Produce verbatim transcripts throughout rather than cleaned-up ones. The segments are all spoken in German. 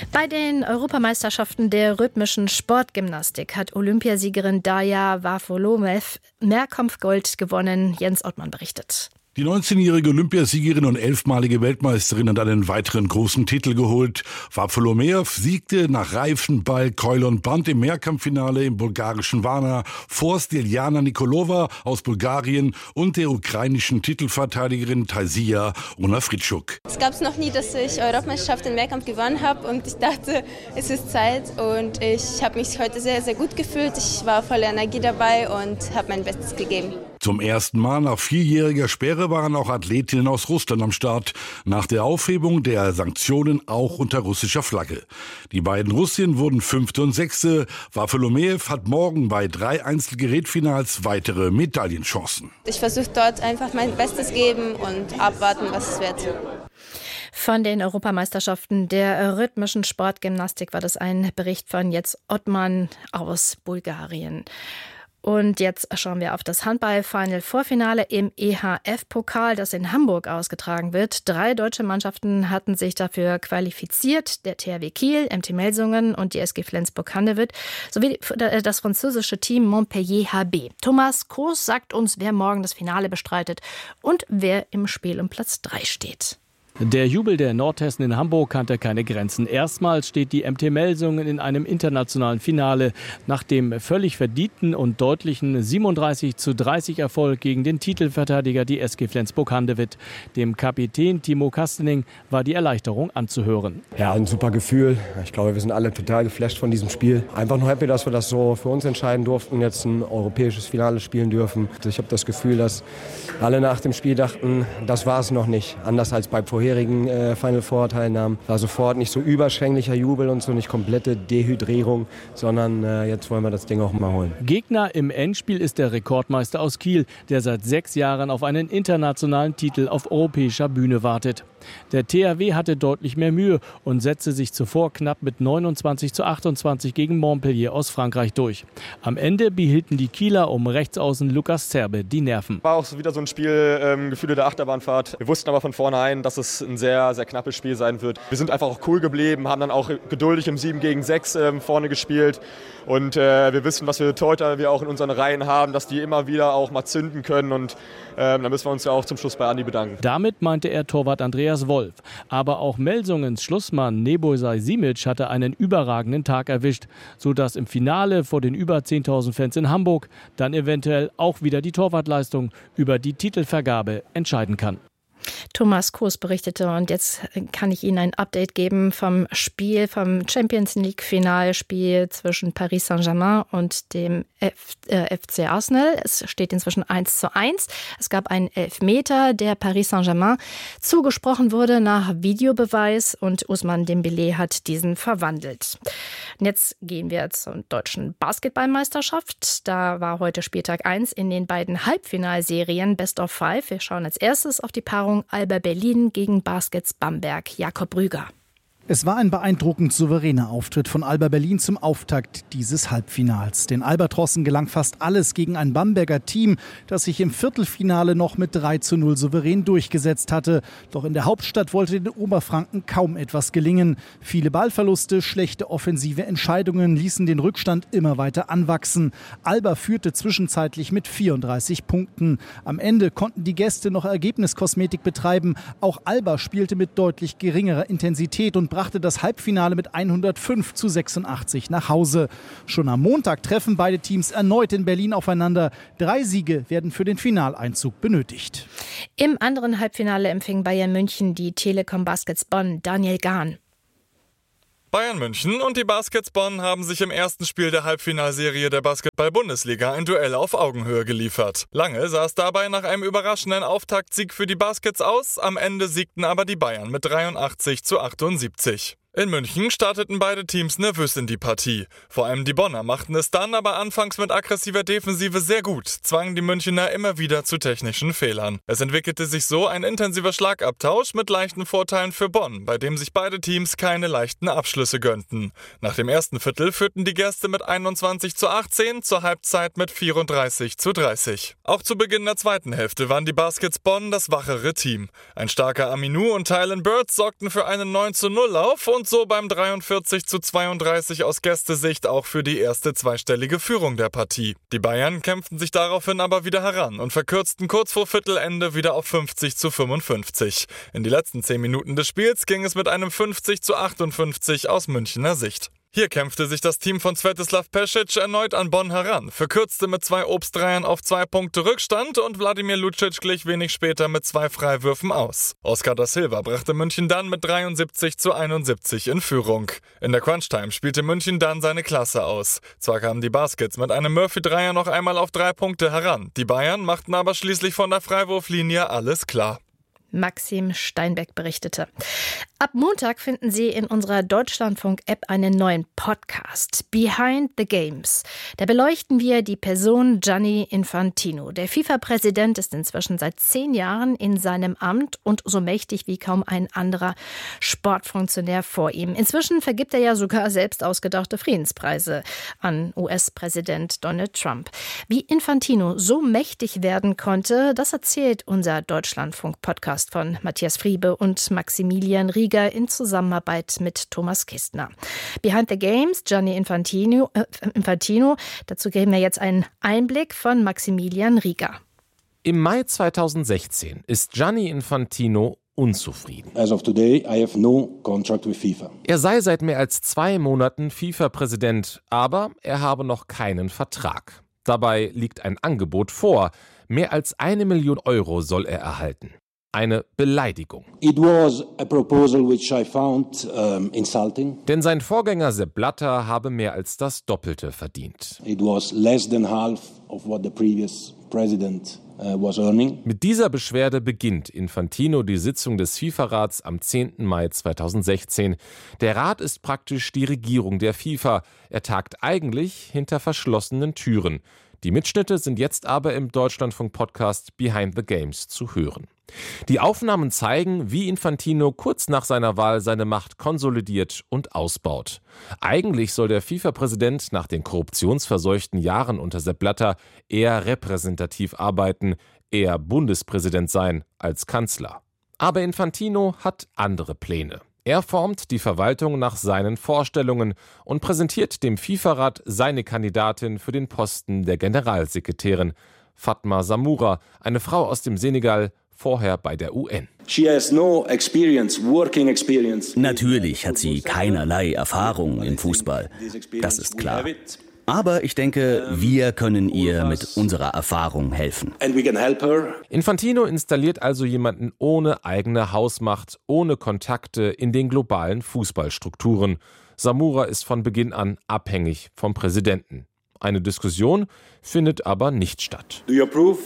Bei den Europameisterschaften der rhythmischen Sportgymnastik hat Olympiasiegerin Darja Wafolomew Mehrkampfgold gewonnen. Jens Ottmann berichtet. Die neunzehnjährige Olympiasiegerin und elfmalige Weltmeisterin hat einen weiteren großen Titel geholt. Wafolomew siegte nach Reifen, Ball, Keule und Band im Mehrkampffinale im bulgarischen Varna vor Stiljana Nikolova aus Bulgarien und der ukrainischen Titelverteidigerin Taisia Onafritschuk. Es gab es noch nie, dass ich Europameisterschaft im Mehrkampf gewonnen habe und ich dachte, es ist Zeit und ich habe mich heute sehr, sehr gut gefühlt. Ich war voller Energie dabei und habe mein Bestes gegeben. Zum ersten Mal nach vierjähriger Sperre waren auch Athletinnen aus Russland am Start. Nach der Aufhebung der Sanktionen auch unter russischer Flagge. Die beiden Russinnen wurden Fünfte und Sechste. Wafolomew hat morgen bei drei Einzelgerätfinals weitere Medaillenchancen. Ich versuche dort einfach mein Bestes geben und abwarten, was es wird. Von den Europameisterschaften der rhythmischen Sportgymnastik war das ein Bericht von Jens Ottmann aus Bulgarien. Und jetzt schauen wir auf das Handball-Final-Vorfinale im E H F-Pokal, das in Hamburg ausgetragen wird. Drei deutsche Mannschaften hatten sich dafür qualifiziert. Der T H W Kiel, M T Melsungen und die S G Flensburg-Handewitt sowie das französische Team Montpellier H B. Thomas Kroos sagt uns, wer morgen das Finale bestreitet und wer im Spiel um Platz drei steht. Der Jubel der Nordhessen in Hamburg kannte keine Grenzen. Erstmals steht die M T Melsungen in einem internationalen Finale nach dem völlig verdienten und deutlichen siebenunddreißig zu dreißig Erfolg gegen den Titelverteidiger, die S G Flensburg-Handewitt. Dem Kapitän Timo Kastening war die Erleichterung anzuhören. Ja, ein super Gefühl. Ich glaube, wir sind alle total geflasht von diesem Spiel. Einfach nur happy, dass wir das so für uns entscheiden durften, jetzt ein europäisches Finale spielen dürfen. Ich habe das Gefühl, dass alle nach dem Spiel dachten, das war es noch nicht. Anders als bei vorherigen äh, Final Four Teilnahmen. War sofort nicht so überschwänglicher Jubel und so nicht komplette Dehydrierung, sondern äh, jetzt wollen wir das Ding auch mal holen. Gegner im Endspiel ist der Rekordmeister aus Kiel, der seit sechs Jahren auf einen internationalen Titel auf europäischer Bühne wartet. Der T H W hatte deutlich mehr Mühe und setzte sich zuvor knapp mit neunundzwanzig zu achtundzwanzig gegen Montpellier aus Frankreich durch. Am Ende behielten die Kieler um Rechtsaußen Lukas Zerbe die Nerven. War auch so wieder so ein Spiel, ähm, Gefühle der Achterbahnfahrt. Wir wussten aber von vornherein, dass es ein sehr, sehr knappes Spiel sein wird. Wir sind einfach auch cool geblieben, haben dann auch geduldig im sieben gegen sechs ähm, vorne gespielt. Und äh, wir wissen, was für Torhüter wir auch in unseren Reihen haben, dass die immer wieder auch mal zünden können. Und ähm, da müssen wir uns ja auch zum Schluss bei Andi bedanken. Damit meinte er Torwart Andreas Wolf. Aber auch Melsungens Schlussmann Nebojsa Simic hatte einen überragenden Tag erwischt, sodass im Finale vor den über zehntausend Fans in Hamburg dann eventuell auch wieder die Torwartleistung über die Titelvergabe entscheiden kann. Thomas Kroos berichtete und jetzt kann ich Ihnen ein Update geben vom Spiel, vom Champions League Finalspiel zwischen Paris Saint-Germain und dem F, äh, F C Arsenal. Es steht inzwischen eins zu eins. Es gab einen Elfmeter, der Paris Saint-Germain zugesprochen wurde nach Videobeweis und Ousmane Dembélé hat diesen verwandelt. Und jetzt gehen wir zur deutschen Basketballmeisterschaft. Da war heute Spieltag eins in den beiden Halbfinalserien Best of Five. Wir schauen als erstes auf die Paarung Alba Berlin gegen Baskets Bamberg. Jakob Rüger. Es war ein beeindruckend souveräner Auftritt von Alba Berlin zum Auftakt dieses Halbfinals. Den Albatrossen gelang fast alles gegen ein Bamberger Team, das sich im Viertelfinale noch mit drei zu null souverän durchgesetzt hatte. Doch in der Hauptstadt wollte den Oberfranken kaum etwas gelingen. Viele Ballverluste, schlechte offensive Entscheidungen ließen den Rückstand immer weiter anwachsen. Alba führte zwischenzeitlich mit vierunddreißig Punkten. Am Ende konnten die Gäste noch Ergebniskosmetik betreiben. Auch Alba spielte mit deutlich geringerer Intensität und brachte das Halbfinale mit hundertfünf zu sechsundachtzig nach Hause. Schon am Montag treffen beide Teams erneut in Berlin aufeinander. Drei Siege werden für den Finaleinzug benötigt. Im anderen Halbfinale empfing Bayern München die Telekom Baskets Bonn. Daniel Gahn. Bayern München und die Baskets Bonn haben sich im ersten Spiel der Halbfinalserie der Basketball-Bundesliga ein Duell auf Augenhöhe geliefert. Lange sah es dabei nach einem überraschenden Auftaktsieg für die Baskets aus, am Ende siegten aber die Bayern mit dreiundachtzig zu achtundsiebzig. In München starteten beide Teams nervös in die Partie. Vor allem die Bonner machten es dann aber anfangs mit aggressiver Defensive sehr gut, zwangen die Münchner immer wieder zu technischen Fehlern. Es entwickelte sich so ein intensiver Schlagabtausch mit leichten Vorteilen für Bonn, bei dem sich beide Teams keine leichten Abschlüsse gönnten. Nach dem ersten Viertel führten die Gäste mit einundzwanzig zu achtzehn, zur Halbzeit mit vierunddreißig zu dreißig. Auch zu Beginn der zweiten Hälfte waren die Baskets Bonn das wachere Team. Ein starker Aminu und Tylen Burns sorgten für einen neun zu null Lauf und und so beim dreiundvierzig zu zweiunddreißig aus Gästesicht auch für die erste zweistellige Führung der Partie. Die Bayern kämpften sich daraufhin aber wieder heran und verkürzten kurz vor Viertelende wieder auf fünfzig zu fünfundfünfzig. In die letzten zehn Minuten des Spiels ging es mit einem fünfzig zu achtundfünfzig aus Münchner Sicht. Hier kämpfte sich das Team von Svetislav Pesic erneut an Bonn heran, verkürzte mit zwei Obstreiern auf zwei Punkte Rückstand und Wladimir Lucic glich wenig später mit zwei Freiwürfen aus. Oscar da Silva brachte München dann mit dreiundsiebzig zu einundsiebzig in Führung. In der Crunch-Time spielte München dann seine Klasse aus. Zwar kamen die Baskets mit einem Murphy-Dreier noch einmal auf drei Punkte heran, die Bayern machten aber schließlich von der Freiwurflinie alles klar. Maxim Steinbeck berichtete. Ab Montag finden Sie in unserer Deutschlandfunk-App einen neuen Podcast, Behind the Games. Da beleuchten wir die Person Gianni Infantino. Der FIFA-Präsident ist inzwischen seit zehn Jahren in seinem Amt und so mächtig wie kaum ein anderer Sportfunktionär vor ihm. Inzwischen vergibt er ja sogar selbst ausgedachte Friedenspreise an U S-Präsident Donald Trump. Wie Infantino so mächtig werden konnte, das erzählt unser Deutschlandfunk-Podcast von Matthias Friebe und Maximilian Rieger in Zusammenarbeit mit Thomas Kistner. Behind the Games, Gianni Infantino, äh, Infantino. Dazu geben wir jetzt einen Einblick von Maximilian Rieger. Im Mai zweitausendsechzehn ist Gianni Infantino unzufrieden. As of today, I have no contract with FIFA. Er sei seit mehr als zwei Monaten FIFA-Präsident, aber er habe noch keinen Vertrag. Dabei liegt ein Angebot vor. Mehr als eine Million Euro soll er erhalten. Eine Beleidigung. It was a proposal which I found um, insulting. Denn sein Vorgänger Sepp Blatter habe mehr als das Doppelte verdient. It was less than half of what the previous president uh, was earning. Mit dieser Beschwerde beginnt Infantino die Sitzung des FIFA-Rats am zehnten Mai zweitausendsechzehn. Der Rat ist praktisch die Regierung der FIFA. Er tagt eigentlich hinter verschlossenen Türen. Die Mitschnitte sind jetzt aber im Deutschlandfunk-Podcast Behind the Games zu hören. Die Aufnahmen zeigen, wie Infantino kurz nach seiner Wahl seine Macht konsolidiert und ausbaut. Eigentlich soll der FIFA-Präsident nach den korruptionsverseuchten Jahren unter Sepp Blatter eher repräsentativ arbeiten, eher Bundespräsident sein als Kanzler. Aber Infantino hat andere Pläne. Er formt die Verwaltung nach seinen Vorstellungen und präsentiert dem FIFA-Rat seine Kandidatin für den Posten der Generalsekretärin, Fatma Samoura, eine Frau aus dem Senegal, vorher bei der U N. She has no experience, working experience. Natürlich hat sie keinerlei Erfahrung im Fußball. Das ist klar. Aber ich denke, wir können ihr mit unserer Erfahrung helfen. Infantino installiert also jemanden ohne eigene Hausmacht, ohne Kontakte in den globalen Fußballstrukturen. Samoura ist von Beginn an abhängig vom Präsidenten. Eine Diskussion findet aber nicht statt. Do you approve?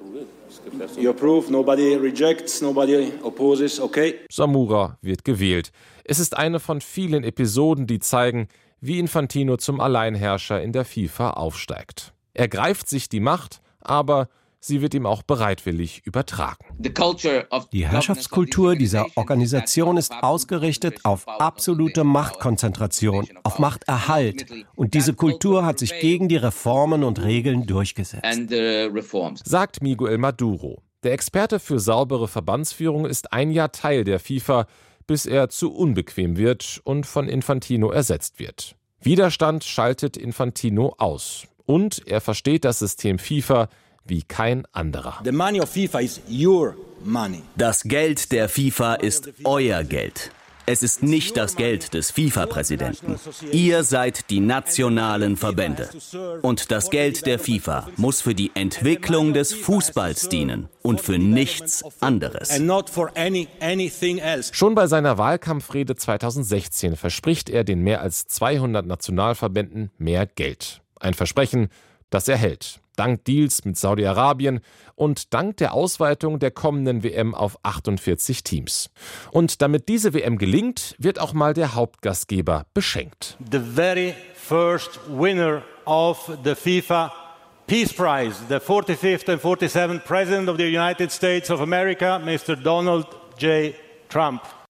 You approve, nobody rejects, nobody opposes, okay. Samoura wird gewählt. Es ist eine von vielen Episoden, die zeigen, wie Infantino zum Alleinherrscher in der FIFA aufsteigt. Er greift sich die Macht, aber sie wird ihm auch bereitwillig übertragen. Die Herrschaftskultur dieser Organisation ist ausgerichtet auf absolute Machtkonzentration, auf Machterhalt. Und diese Kultur hat sich gegen die Reformen und Regeln durchgesetzt. Sagt Miguel Maduro. Der Experte für saubere Verbandsführung ist ein Jahr Teil der FIFA, bis er zu unbequem wird und von Infantino ersetzt wird. Widerstand schaltet Infantino aus. Und er versteht das System FIFA wie kein anderer. The money of FIFA is your money. Das Geld der FIFA ist euer Geld. Es ist nicht das Geld des FIFA-Präsidenten. Ihr seid die nationalen Verbände. Und das Geld der FIFA muss für die Entwicklung des Fußballs dienen und für nichts anderes. Schon bei seiner Wahlkampfrede zweitausendsechzehn verspricht er den mehr als zweihundert Nationalverbänden mehr Geld. Ein Versprechen, das er hält. Dank Deals mit Saudi-Arabien und dank der Ausweitung der kommenden W M auf achtundvierzig Teams. Und damit diese W M gelingt, wird auch mal der Hauptgastgeber beschenkt. The very first winner of the FIFA Peace Prize, the forty-fifth and forty-seventh President of the United States of America, Mister Donald J. Trump.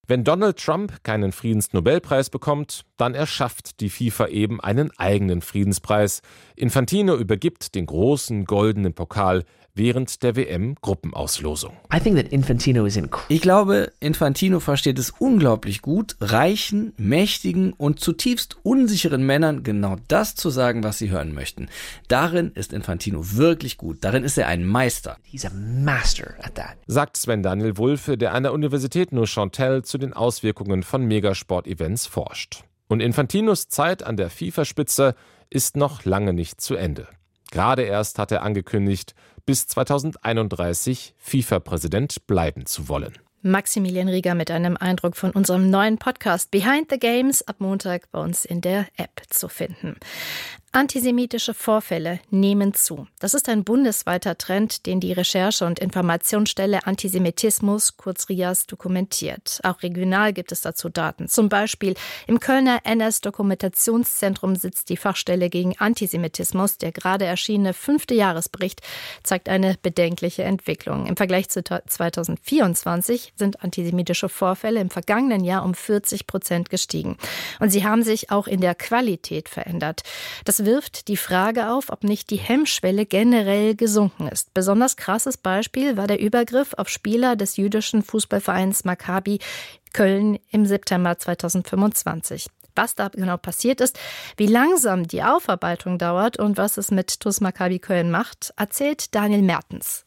Wenn Donald Trump keinen Friedensnobelpreis bekommt, dann erschafft die FIFA eben einen eigenen Friedenspreis. Infantino übergibt den großen goldenen Pokal während der W M-Gruppenauslosung. Ich glaube, Infantino versteht es unglaublich gut, reichen, mächtigen und zutiefst unsicheren Männern genau das zu sagen, was sie hören möchten. Darin ist Infantino wirklich gut. Darin ist er ein Meister. He's a master at that. Sagt Sven Daniel Wulfe, der an der Universität Neuchâtel zu den Auswirkungen von Megasport-Events forscht. Und Infantinos Zeit an der FIFA-Spitze ist noch lange nicht zu Ende. Gerade erst hat er angekündigt, bis zweitausendeinunddreißig FIFA-Präsident bleiben zu wollen. Maximilian Rieger mit einem Eindruck von unserem neuen Podcast Behind the Games, ab Montag bei uns in der App zu finden. Antisemitische Vorfälle nehmen zu. Das ist ein bundesweiter Trend, den die Recherche- und Informationsstelle Antisemitismus, kurz R I A S, dokumentiert. Auch regional gibt es dazu Daten. Zum Beispiel im Kölner N S-Dokumentationszentrum sitzt die Fachstelle gegen Antisemitismus. Der gerade erschienene fünfte Jahresbericht zeigt eine bedenkliche Entwicklung. Im Vergleich zu zweitausendvierundzwanzig sind antisemitische Vorfälle im vergangenen Jahr um vierzig Prozent gestiegen. Und sie haben sich auch in der Qualität verändert. Das wirft die Frage auf, ob nicht die Hemmschwelle generell gesunken ist. Besonders krasses Beispiel war der Übergriff auf Spieler des jüdischen Fußballvereins Maccabi Köln im September zweitausendfünfundzwanzig. Was da genau passiert ist, wie langsam die Aufarbeitung dauert und was es mit TuS Maccabi Köln macht, erzählt Daniel Mertens.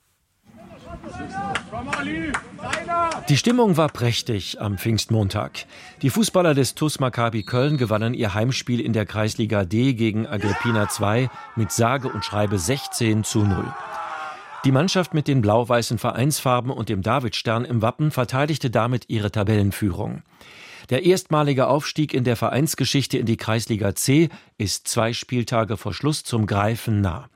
Die Stimmung war prächtig am Pfingstmontag. Die Fußballer des TuS Maccabi Köln gewannen ihr Heimspiel in der Kreisliga D gegen Agrippina zwei mit sage und schreibe sechzehn zu null. Die Mannschaft mit den blau-weißen Vereinsfarben und dem Davidstern im Wappen verteidigte damit ihre Tabellenführung. Der erstmalige Aufstieg in der Vereinsgeschichte in die Kreisliga C ist zwei Spieltage vor Schluss zum Greifen nah.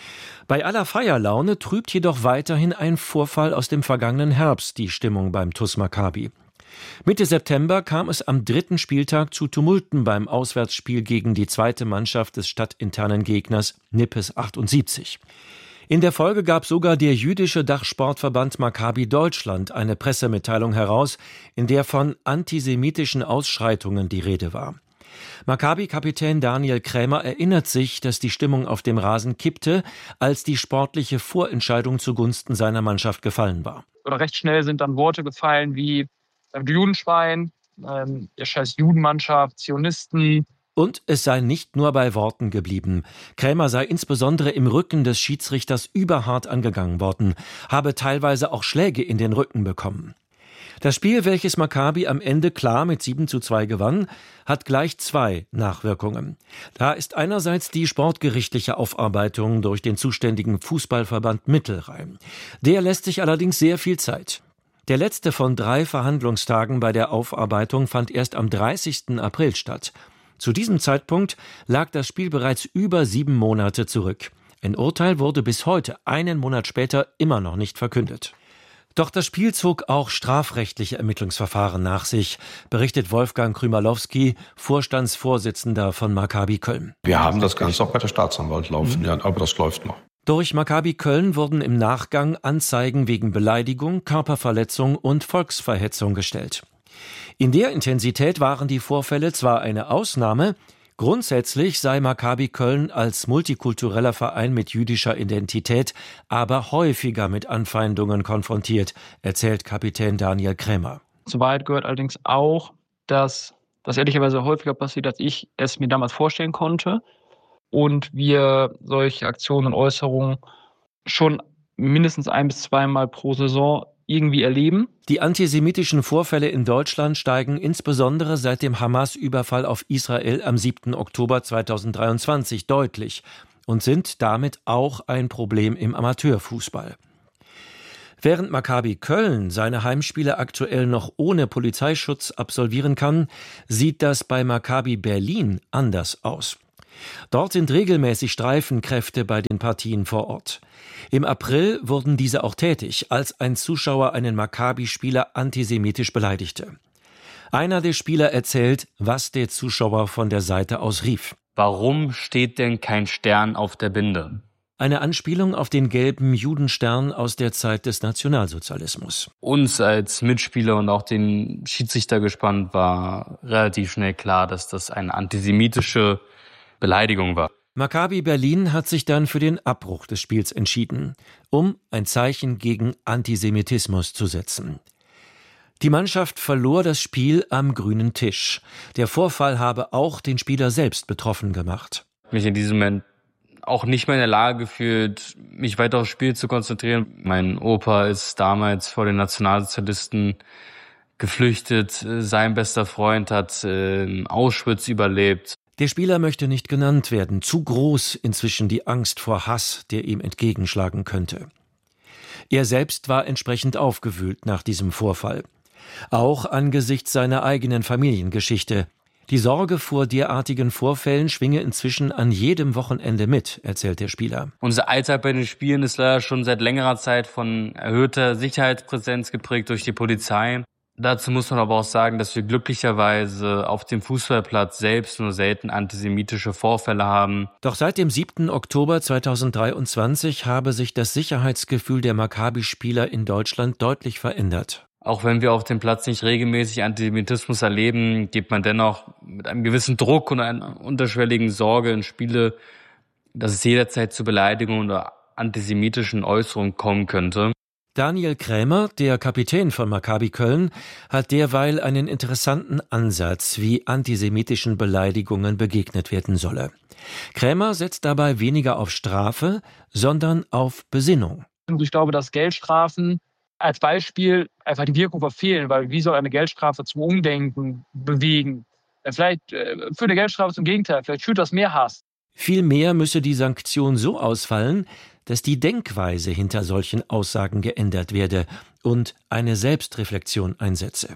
Bei aller Feierlaune trübt jedoch weiterhin ein Vorfall aus dem vergangenen Herbst die Stimmung beim TuS Maccabi. Mitte September kam es am dritten Spieltag zu Tumulten beim Auswärtsspiel gegen die zweite Mannschaft des stadtinternen Gegners Nippes achtundsiebzig. In der Folge gab sogar der jüdische Dachsportverband Maccabi Deutschland eine Pressemitteilung heraus, in der von antisemitischen Ausschreitungen die Rede war. Maccabi-Kapitän Daniel Krämer erinnert sich, dass die Stimmung auf dem Rasen kippte, als die sportliche Vorentscheidung zugunsten seiner Mannschaft gefallen war. Recht schnell sind dann Worte gefallen wie äh, Judenschwein, äh, ihr scheiß Judenmannschaft, Zionisten. Und es sei nicht nur bei Worten geblieben. Krämer sei insbesondere im Rücken des Schiedsrichters überhart angegangen worden, habe teilweise auch Schläge in den Rücken bekommen. Das Spiel, welches Maccabi am Ende klar mit sieben zu zwei gewann, hat gleich zwei Nachwirkungen. Da ist einerseits die sportgerichtliche Aufarbeitung durch den zuständigen Fußballverband Mittelrhein. Der lässt sich allerdings sehr viel Zeit. Der letzte von drei Verhandlungstagen bei der Aufarbeitung fand erst am dreißigsten April statt. Zu diesem Zeitpunkt lag das Spiel bereits über sieben Monate zurück. Ein Urteil wurde bis heute, einen Monat später, immer noch nicht verkündet. Doch das Spiel zog auch strafrechtliche Ermittlungsverfahren nach sich, berichtet Wolfgang Krümalowski, Vorstandsvorsitzender von Maccabi Köln. Wir haben das Ganze auch bei der Staatsanwalt laufen, mhm. ja, aber das läuft noch. Durch Maccabi Köln wurden im Nachgang Anzeigen wegen Beleidigung, Körperverletzung und Volksverhetzung gestellt. In der Intensität waren die Vorfälle zwar eine Ausnahme, grundsätzlich sei Maccabi Köln als multikultureller Verein mit jüdischer Identität aber häufiger mit Anfeindungen konfrontiert, erzählt Kapitän Daniel Krämer. Zur Wahrheit gehört allerdings auch, dass das ehrlicherweise häufiger passiert, als ich es mir damals vorstellen konnte und wir solche Aktionen und Äußerungen schon mindestens ein- bis zweimal pro Saison irgendwie erleben. Die antisemitischen Vorfälle in Deutschland steigen insbesondere seit dem Hamas-Überfall auf Israel am siebten Oktober zweitausenddreiundzwanzig deutlich und sind damit auch ein Problem im Amateurfußball. Während Maccabi Köln seine Heimspiele aktuell noch ohne Polizeischutz absolvieren kann, sieht das bei Maccabi Berlin anders aus. Dort sind regelmäßig Streifenkräfte bei den Partien vor Ort. Im April wurden diese auch tätig, als ein Zuschauer einen Maccabi-Spieler antisemitisch beleidigte. Einer der Spieler erzählt, was der Zuschauer von der Seite aus rief. Warum steht denn kein Stern auf der Binde? Eine Anspielung auf den gelben Judenstern aus der Zeit des Nationalsozialismus. Uns als Mitspieler und auch den Schiedsrichter gespannt war relativ schnell klar, dass das eine antisemitische Beleidigung war. Maccabi Berlin hat sich dann für den Abbruch des Spiels entschieden, um ein Zeichen gegen Antisemitismus zu setzen. Die Mannschaft verlor das Spiel am grünen Tisch. Der Vorfall habe auch den Spieler selbst betroffen gemacht. Mich in diesem Moment auch nicht mehr in der Lage gefühlt, mich weiter aufs Spiel zu konzentrieren. Mein Opa ist damals vor den Nationalsozialisten geflüchtet. Sein bester Freund hat äh, Auschwitz überlebt. Der Spieler möchte nicht genannt werden. Zu groß inzwischen die Angst vor Hass, der ihm entgegenschlagen könnte. Er selbst war entsprechend aufgewühlt nach diesem Vorfall. Auch angesichts seiner eigenen Familiengeschichte. Die Sorge vor derartigen Vorfällen schwinge inzwischen an jedem Wochenende mit, erzählt der Spieler. Unser Alltag bei den Spielen ist leider schon seit längerer Zeit von erhöhter Sicherheitspräsenz geprägt durch die Polizei. Dazu muss man aber auch sagen, dass wir glücklicherweise auf dem Fußballplatz selbst nur selten antisemitische Vorfälle haben. Doch seit dem siebten Oktober zweitausenddreiundzwanzig habe sich das Sicherheitsgefühl der Maccabi-Spieler in Deutschland deutlich verändert. Auch wenn wir auf dem Platz nicht regelmäßig Antisemitismus erleben, geht man dennoch mit einem gewissen Druck und einer unterschwelligen Sorge in Spiele, dass es jederzeit zu Beleidigungen oder antisemitischen Äußerungen kommen könnte. Daniel Krämer, der Kapitän von Maccabi Köln, hat derweil einen interessanten Ansatz, wie antisemitischen Beleidigungen begegnet werden solle. Krämer setzt dabei weniger auf Strafe, sondern auf Besinnung. Ich glaube, dass Geldstrafen als Beispiel einfach die Wirkung verfehlen, weil wie soll eine Geldstrafe zum Umdenken bewegen? Vielleicht für eine Geldstrafe zum Gegenteil, vielleicht schürt das mehr Hass. Vielmehr müsse die Sanktion so ausfallen, dass die Denkweise hinter solchen Aussagen geändert werde und eine Selbstreflexion einsetze.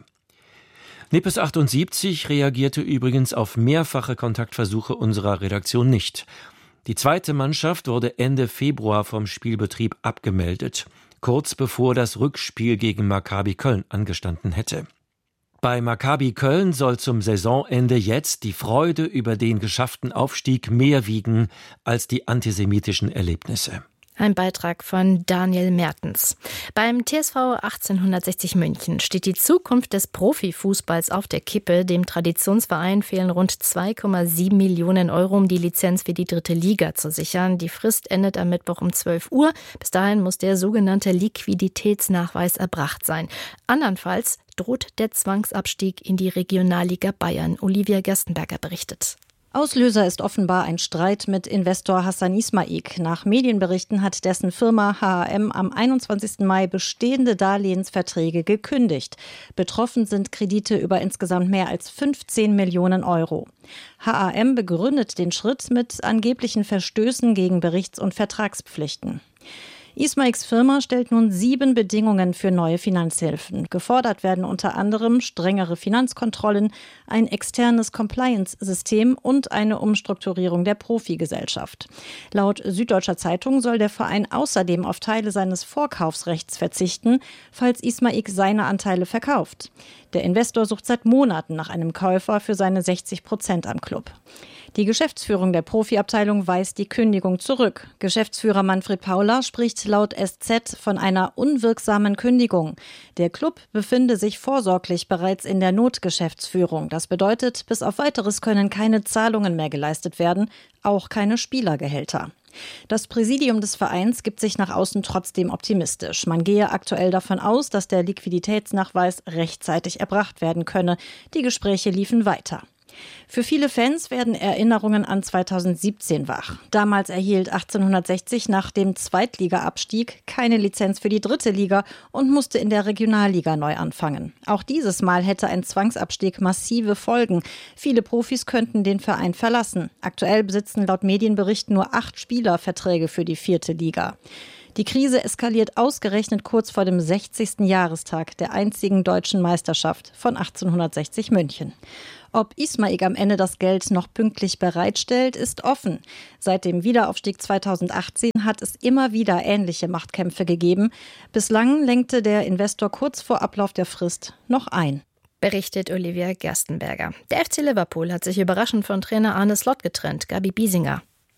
Nippes achtundsiebzig reagierte übrigens auf mehrfache Kontaktversuche unserer Redaktion nicht. Die zweite Mannschaft wurde Ende Februar vom Spielbetrieb abgemeldet, kurz bevor das Rückspiel gegen Maccabi Köln angestanden hätte. Bei Maccabi Köln soll zum Saisonende jetzt die Freude über den geschafften Aufstieg mehr wiegen als die antisemitischen Erlebnisse. Ein Beitrag von Daniel Mertens. Beim T S V achtzehnhundertsechzig München steht die Zukunft des Profifußballs auf der Kippe. Dem Traditionsverein fehlen rund zwei Komma sieben Millionen Euro, um die Lizenz für die dritte Liga zu sichern. Die Frist endet am Mittwoch um zwölf Uhr. Bis dahin muss der sogenannte Liquiditätsnachweis erbracht sein. Andernfalls droht der Zwangsabstieg in die Regionalliga Bayern. Olivia Gerstenberger berichtet. Auslöser ist offenbar ein Streit mit Investor Hassan Ismaik. Nach Medienberichten hat dessen Firma H A M am einundzwanzigsten Mai bestehende Darlehensverträge gekündigt. Betroffen sind Kredite über insgesamt mehr als fünfzehn Millionen Euro. H A M begründet den Schritt mit angeblichen Verstößen gegen Berichts- und Vertragspflichten. Ismaiks Firma stellt nun sieben Bedingungen für neue Finanzhilfen. Gefordert werden unter anderem strengere Finanzkontrollen, ein externes Compliance-System und eine Umstrukturierung der Profigesellschaft. Laut Süddeutscher Zeitung soll der Verein außerdem auf Teile seines Vorkaufsrechts verzichten, falls Ismaik seine Anteile verkauft. Der Investor sucht seit Monaten nach einem Käufer für seine sechzig Prozent am Club. Die Geschäftsführung der Profiabteilung weist die Kündigung zurück. Geschäftsführer Manfred Paula spricht laut S Z von einer unwirksamen Kündigung. Der Club befinde sich vorsorglich bereits in der Notgeschäftsführung. Das bedeutet, bis auf Weiteres können keine Zahlungen mehr geleistet werden, auch keine Spielergehälter. Das Präsidium des Vereins gibt sich nach außen trotzdem optimistisch. Man gehe aktuell davon aus, dass der Liquiditätsnachweis rechtzeitig erbracht werden könne. Die Gespräche liefen weiter. Für viele Fans werden Erinnerungen an zweitausendsiebzehn wach. Damals erhielt achtzehnhundertsechzig nach dem Zweitliga-Abstieg keine Lizenz für die dritte Liga und musste in der Regionalliga neu anfangen. Auch dieses Mal hätte ein Zwangsabstieg massive Folgen. Viele Profis könnten den Verein verlassen. Aktuell besitzen laut Medienberichten nur acht Spieler Verträge für die vierte Liga. Die Krise eskaliert ausgerechnet kurz vor dem sechzigsten Jahrestag der einzigen deutschen Meisterschaft von achtzehnhundertsechzig München. Ob Ismaik am Ende das Geld noch pünktlich bereitstellt, ist offen. Seit dem Wiederaufstieg zweitausendachtzehn hat es immer wieder ähnliche Machtkämpfe gegeben. Bislang lenkte der Investor kurz vor Ablauf der Frist noch ein. Berichtet Olivia Gerstenberger. Der F C Liverpool hat sich überraschend von Trainer Arne Slot getrennt. Gabi Biesinger.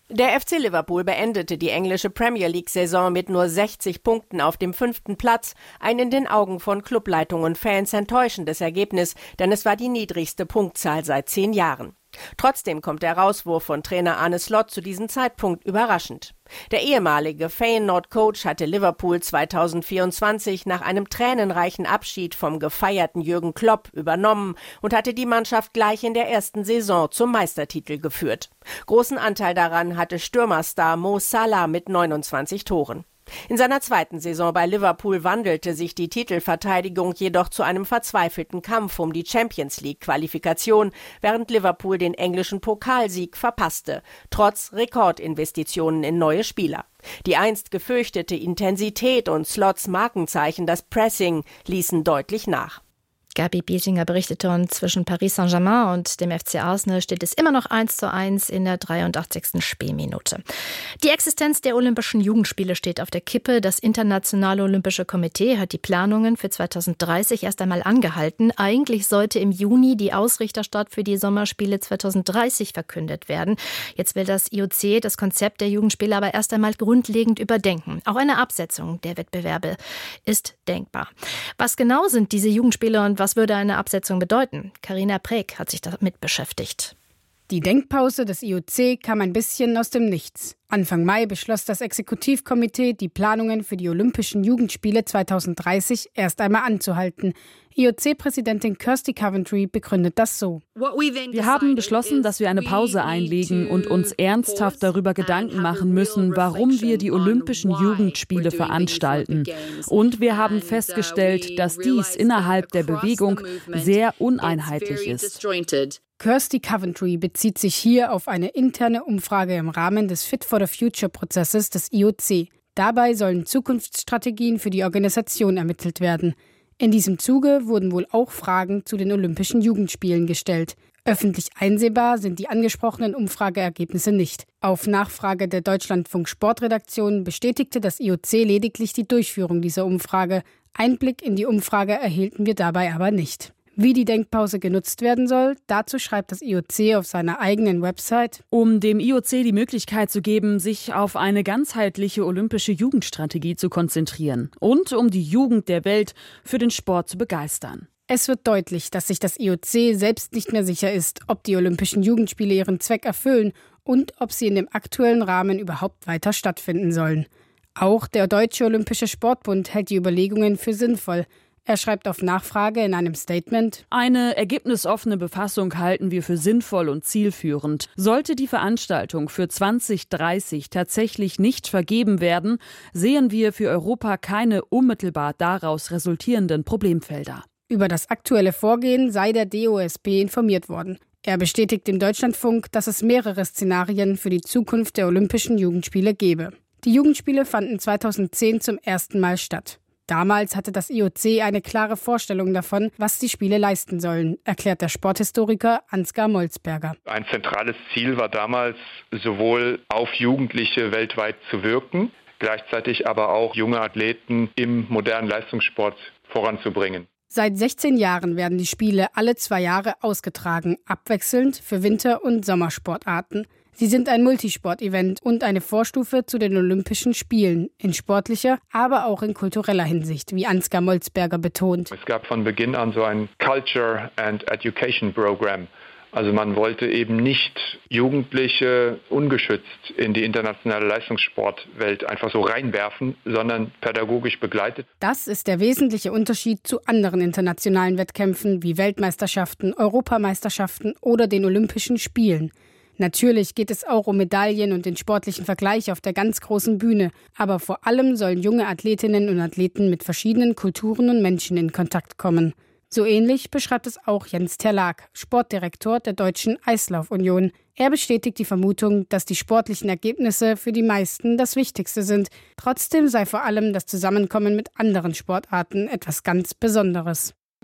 Der F C Liverpool beendete die englische Premier League-Saison mit nur sechzig Punkten auf dem fünften Platz. Ein in den Augen von Clubleitung und Fans enttäuschendes Ergebnis, denn es war die niedrigste Punktzahl seit zehn Jahren. Trotzdem kommt der Rauswurf von Trainer Arne Slot zu diesem Zeitpunkt überraschend. Der ehemalige Feyenoord-Coach hatte Liverpool zweitausendvierundzwanzig nach einem tränenreichen Abschied vom gefeierten Jürgen Klopp übernommen und hatte die Mannschaft gleich in der ersten Saison zum Meistertitel geführt. Großen Anteil daran hatte Stürmerstar Mo Salah mit neunundzwanzig Toren. In seiner zweiten Saison bei Liverpool wandelte sich die Titelverteidigung jedoch zu einem verzweifelten Kampf um die Champions-League-Qualifikation, während Liverpool den englischen Pokalsieg verpasste, trotz Rekordinvestitionen in neue Spieler. Die einst gefürchtete Intensität und Slots Markenzeichen, das Pressing, ließen deutlich nach. Gabi Biesinger berichtete, und zwischen Paris Saint-Germain und dem F C Arsenal steht es immer noch eins zu eins in der dreiundachtzigsten Spielminute. Die Existenz der Olympischen Jugendspiele steht auf der Kippe. Das Internationale Olympische Komitee hat die Planungen für zweitausenddreißig erst einmal angehalten. Eigentlich sollte im Juni die Ausrichterstart für die Sommerspiele zweitausenddreißig verkündet werden. Jetzt will das I O C das Konzept der Jugendspiele aber erst einmal grundlegend überdenken. Auch eine Absetzung der Wettbewerbe ist denkbar. Was genau sind diese Jugendspiele und was Was würde eine Absetzung bedeuten? Carina Preek hat sich damit beschäftigt. Die Denkpause des I O C kam ein bisschen aus dem Nichts. Anfang Mai beschloss das Exekutivkomitee, die Planungen für die Olympischen Jugendspiele zweitausenddreißig erst einmal anzuhalten. I O C-Präsidentin Kirsty Coventry begründet das so. Wir haben beschlossen, dass wir eine Pause einlegen und uns ernsthaft darüber Gedanken machen müssen, warum wir die Olympischen Jugendspiele veranstalten. Und wir haben festgestellt, dass dies innerhalb der Bewegung sehr uneinheitlich ist. Kirsty Coventry bezieht sich hier auf eine interne Umfrage im Rahmen des Fit for the Future-Prozesses des I O C. Dabei sollen Zukunftsstrategien für die Organisation ermittelt werden. In diesem Zuge wurden wohl auch Fragen zu den Olympischen Jugendspielen gestellt. Öffentlich einsehbar sind die angesprochenen Umfrageergebnisse nicht. Auf Nachfrage der Deutschlandfunk-Sportredaktion bestätigte das I O C lediglich die Durchführung dieser Umfrage. Einblick in die Umfrage erhielten wir dabei aber nicht. Wie die Denkpause genutzt werden soll, dazu schreibt das I O C auf seiner eigenen Website: Um dem I O C die Möglichkeit zu geben, sich auf eine ganzheitliche olympische Jugendstrategie zu konzentrieren und um die Jugend der Welt für den Sport zu begeistern. Es wird deutlich, dass sich das I O C selbst nicht mehr sicher ist, ob die Olympischen Jugendspiele ihren Zweck erfüllen und ob sie in dem aktuellen Rahmen überhaupt weiter stattfinden sollen. Auch der Deutsche Olympische Sportbund hält die Überlegungen für sinnvoll. Er schreibt auf Nachfrage in einem Statement: Eine ergebnisoffene Befassung halten wir für sinnvoll und zielführend. Sollte die Veranstaltung für zwanzig dreißig tatsächlich nicht vergeben werden, sehen wir für Europa keine unmittelbar daraus resultierenden Problemfelder. Über das aktuelle Vorgehen sei der D O S B informiert worden. Er bestätigt dem Deutschlandfunk, dass es mehrere Szenarien für die Zukunft der Olympischen Jugendspiele gebe. Die Jugendspiele fanden zweitausendzehn zum ersten Mal statt. Damals hatte das I O C eine klare Vorstellung davon, was die Spiele leisten sollen, erklärt der Sporthistoriker Ansgar Molzberger. Ein zentrales Ziel war damals, sowohl auf Jugendliche weltweit zu wirken, gleichzeitig aber auch junge Athleten im modernen Leistungssport voranzubringen. Seit sechzehn Jahren werden die Spiele alle zwei Jahre ausgetragen, abwechselnd für Winter- und Sommersportarten. Sie sind ein Multisport-Event und eine Vorstufe zu den Olympischen Spielen, in sportlicher, aber auch in kultureller Hinsicht, wie Ansgar Molzberger betont. Es gab von Beginn an so ein Culture and Education Program. Also man wollte eben nicht Jugendliche ungeschützt in die internationale Leistungssportwelt einfach so reinwerfen, sondern pädagogisch begleitet. Das ist der wesentliche Unterschied zu anderen internationalen Wettkämpfen wie Weltmeisterschaften, Europameisterschaften oder den Olympischen Spielen. Natürlich geht es auch um Medaillen und den sportlichen Vergleich auf der ganz großen Bühne. Aber vor allem sollen junge Athletinnen und Athleten mit verschiedenen Kulturen und Menschen in Kontakt kommen. So ähnlich beschreibt es auch Jens Terlag, Sportdirektor der Deutschen Eislaufunion. Er bestätigt die Vermutung, dass die sportlichen Ergebnisse für die meisten das Wichtigste sind. Trotzdem sei vor allem das Zusammenkommen mit anderen Sportarten etwas ganz Besonderes.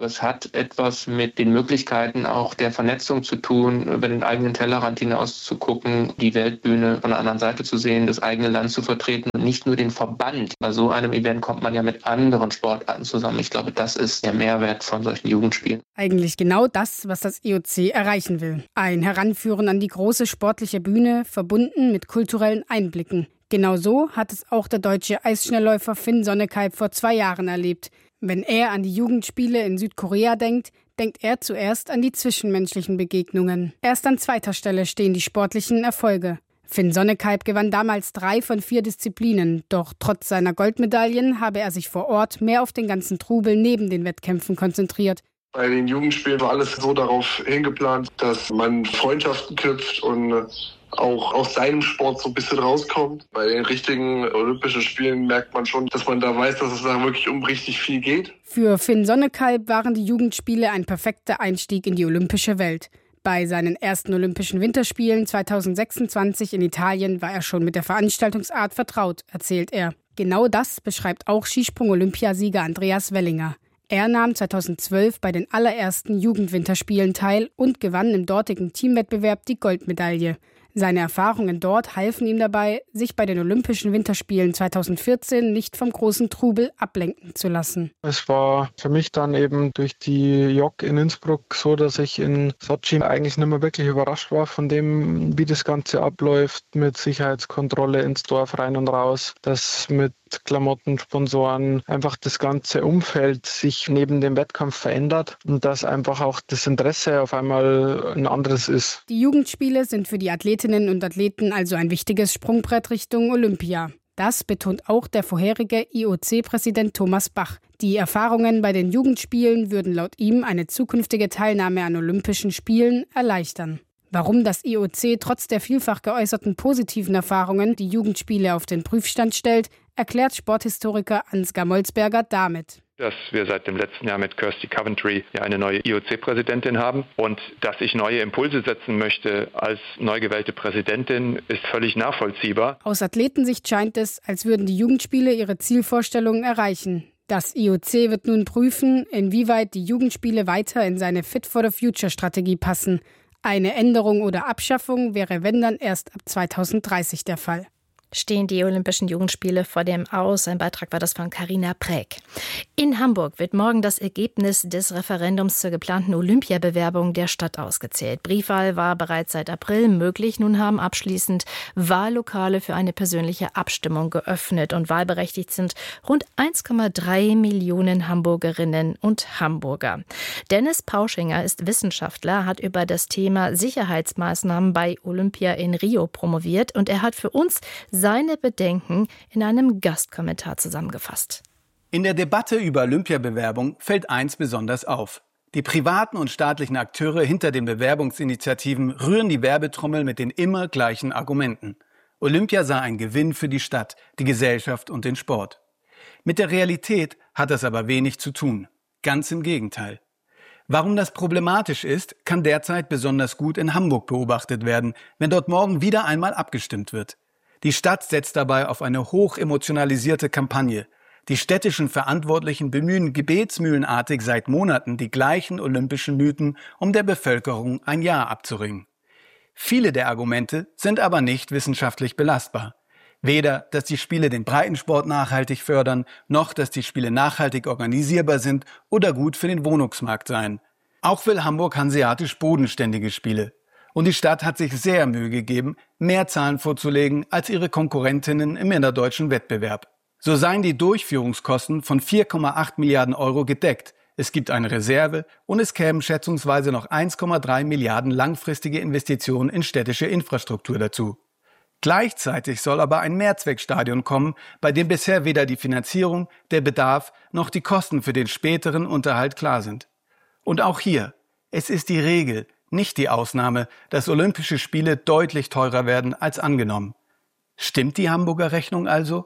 Es hat etwas mit den Möglichkeiten auch der Vernetzung zu tun, über den eigenen Tellerrand hinaus zu gucken, die Weltbühne von der anderen Seite zu sehen, das eigene Land zu vertreten und nicht nur den Verband. Bei so einem Event kommt man ja mit anderen Sportarten zusammen. Ich glaube, das ist der Mehrwert von solchen Jugendspielen. Eigentlich genau das, was das I O C erreichen will. Ein Heranführen an die große sportliche Bühne, verbunden mit kulturellen Einblicken. Genau so hat es auch der deutsche Eisschnellläufer Finn Sonnekalb vor zwei Jahren erlebt. Wenn er an die Jugendspiele in Südkorea denkt, denkt er zuerst an die zwischenmenschlichen Begegnungen. Erst an zweiter Stelle stehen die sportlichen Erfolge. Finn Sonnekalb gewann damals drei von vier Disziplinen, doch trotz seiner Goldmedaillen habe er sich vor Ort mehr auf den ganzen Trubel neben den Wettkämpfen konzentriert. Bei den Jugendspielen war alles so darauf hingeplant, dass man Freundschaften knüpft und auch aus seinem Sport so ein bisschen rauskommt. Bei den richtigen Olympischen Spielen merkt man schon, dass man da weiß, dass es da wirklich um richtig viel geht. Für Finn Sonnekalb waren die Jugendspiele ein perfekter Einstieg in die olympische Welt. Bei seinen ersten Olympischen Winterspielen zweitausendsechsundzwanzig in Italien war er schon mit der Veranstaltungsart vertraut, erzählt er. Genau das beschreibt auch Skisprung-Olympiasieger Andreas Wellinger. Er nahm zweitausendzwölf bei den allerersten Jugendwinterspielen teil und gewann im dortigen Teamwettbewerb die Goldmedaille. Seine Erfahrungen dort halfen ihm dabei, sich bei den Olympischen Winterspielen zweitausendvierzehn nicht vom großen Trubel ablenken zu lassen. Es war für mich dann eben durch die J O C in Innsbruck so, dass ich in Sochi eigentlich nicht mehr wirklich überrascht war von dem, wie das Ganze abläuft, mit Sicherheitskontrolle ins Dorf rein und raus, dass mit Klamotten, Sponsoren, einfach das ganze Umfeld sich neben dem Wettkampf verändert und dass einfach auch das Interesse auf einmal ein anderes ist. Die Jugendspiele sind für die Athletinnen und Athleten also ein wichtiges Sprungbrett Richtung Olympia. Das betont auch der vorherige I O C-Präsident Thomas Bach. Die Erfahrungen bei den Jugendspielen würden laut ihm eine zukünftige Teilnahme an Olympischen Spielen erleichtern. Warum das I O C trotz der vielfach geäußerten positiven Erfahrungen die Jugendspiele auf den Prüfstand stellt, erklärt Sporthistoriker Ansgar Molzberger damit. Dass wir seit dem letzten Jahr mit Kirsty Coventry ja eine neue I O C-Präsidentin haben und dass ich neue Impulse setzen möchte als neu gewählte Präsidentin, ist völlig nachvollziehbar. Aus Athletensicht scheint es, als würden die Jugendspiele ihre Zielvorstellungen erreichen. Das I O C wird nun prüfen, inwieweit die Jugendspiele weiter in seine Fit-for-the-Future-Strategie passen. Eine Änderung oder Abschaffung wäre, wenn dann, erst ab zweitausenddreißig der Fall. Stehen die Olympischen Jugendspiele vor dem Aus. Ein Beitrag war das von Carina Präg. In Hamburg wird morgen das Ergebnis des Referendums zur geplanten Olympiabewerbung der Stadt ausgezählt. Briefwahl war bereits seit April möglich. Nun haben abschließend Wahllokale für eine persönliche Abstimmung geöffnet. Und wahlberechtigt sind rund eins Komma drei Millionen Hamburgerinnen und Hamburger. Dennis Pauschinger ist Wissenschaftler, hat über das Thema Sicherheitsmaßnahmen bei Olympia in Rio promoviert. Und er hat für uns seine Bedenken in einem Gastkommentar zusammengefasst. In der Debatte über Olympiabewerbung fällt eins besonders auf. Die privaten und staatlichen Akteure hinter den Bewerbungsinitiativen rühren die Werbetrommel mit den immer gleichen Argumenten. Olympia sei ein Gewinn für die Stadt, die Gesellschaft und den Sport. Mit der Realität hat das aber wenig zu tun. Ganz im Gegenteil. Warum das problematisch ist, kann derzeit besonders gut in Hamburg beobachtet werden, wenn dort morgen wieder einmal abgestimmt wird. Die Stadt setzt dabei auf eine hoch emotionalisierte Kampagne. Die städtischen Verantwortlichen bemühen gebetsmühlenartig seit Monaten die gleichen olympischen Mythen, um der Bevölkerung ein Ja abzuringen. Viele der Argumente sind aber nicht wissenschaftlich belastbar. Weder, dass die Spiele den Breitensport nachhaltig fördern, noch, dass die Spiele nachhaltig organisierbar sind oder gut für den Wohnungsmarkt seien. Auch will Hamburg hanseatisch bodenständige Spiele. Und die Stadt hat sich sehr Mühe gegeben, mehr Zahlen vorzulegen als ihre Konkurrentinnen im innerdeutschen Wettbewerb. So seien die Durchführungskosten von vier Komma acht Milliarden Euro gedeckt. Es gibt eine Reserve und es kämen schätzungsweise noch eins Komma drei Milliarden langfristige Investitionen in städtische Infrastruktur dazu. Gleichzeitig soll aber ein Mehrzweckstadion kommen, bei dem bisher weder die Finanzierung, der Bedarf noch die Kosten für den späteren Unterhalt klar sind. Und auch hier, es ist die Regel, nicht die Ausnahme, dass Olympische Spiele deutlich teurer werden als angenommen. Stimmt die Hamburger Rechnung also?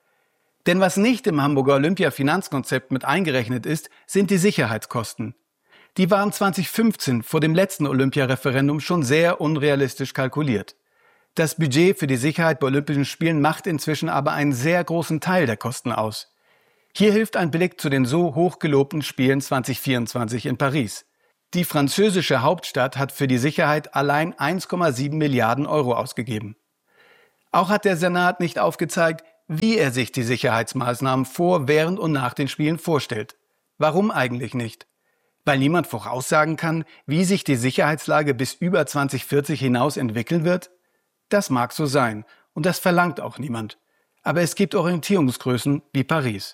Denn was nicht im Hamburger Olympia-Finanzkonzept mit eingerechnet ist, sind die Sicherheitskosten. Die waren zweitausendfünfzehn vor dem letzten Olympia-Referendum schon sehr unrealistisch kalkuliert. Das Budget für die Sicherheit bei Olympischen Spielen macht inzwischen aber einen sehr großen Teil der Kosten aus. Hier hilft ein Blick zu den so hochgelobten Spielen zwanzig vierundzwanzig in Paris. Die französische Hauptstadt hat für die Sicherheit allein eins Komma sieben Milliarden Euro ausgegeben. Auch hat der Senat nicht aufgezeigt, wie er sich die Sicherheitsmaßnahmen vor, während und nach den Spielen vorstellt. Warum eigentlich nicht? Weil niemand voraussagen kann, wie sich die Sicherheitslage bis über zwanzig vierzig hinaus entwickeln wird? Das mag so sein, und das verlangt auch niemand. Aber es gibt Orientierungsgrößen wie Paris.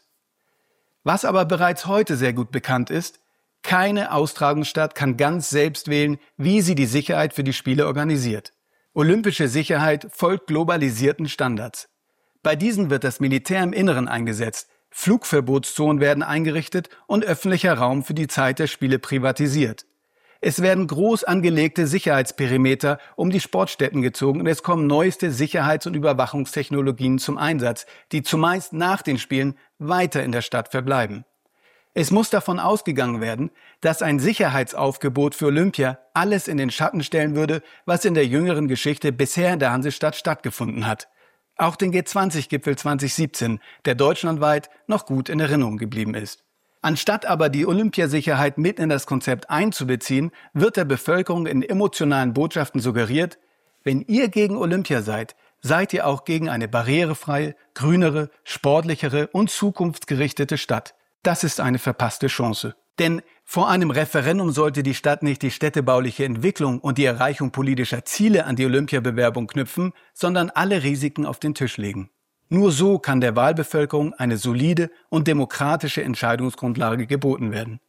Was aber bereits heute sehr gut bekannt ist: Keine Austragungsstadt kann ganz selbst wählen, wie sie die Sicherheit für die Spiele organisiert. Olympische Sicherheit folgt globalisierten Standards. Bei diesen wird das Militär im Inneren eingesetzt, Flugverbotszonen werden eingerichtet und öffentlicher Raum für die Zeit der Spiele privatisiert. Es werden groß angelegte Sicherheitsperimeter um die Sportstätten gezogen und es kommen neueste Sicherheits- und Überwachungstechnologien zum Einsatz, die zumeist nach den Spielen weiter in der Stadt verbleiben. Es muss davon ausgegangen werden, dass ein Sicherheitsaufgebot für Olympia alles in den Schatten stellen würde, was in der jüngeren Geschichte bisher in der Hansestadt stattgefunden hat. Auch den G zwanzig Gipfel zwanzig siebzehn, der deutschlandweit noch gut in Erinnerung geblieben ist. Anstatt aber die Olympiasicherheit mit in das Konzept einzubeziehen, wird der Bevölkerung in emotionalen Botschaften suggeriert: Wenn ihr gegen Olympia seid, seid ihr auch gegen eine barrierefreie, grünere, sportlichere und zukunftsgerichtete Stadt. Das ist eine verpasste Chance. Denn vor einem Referendum sollte die Stadt nicht die städtebauliche Entwicklung und die Erreichung politischer Ziele an die Olympiabewerbung knüpfen, sondern alle Risiken auf den Tisch legen. Nur so kann der Wahlbevölkerung eine solide und demokratische Entscheidungsgrundlage geboten werden.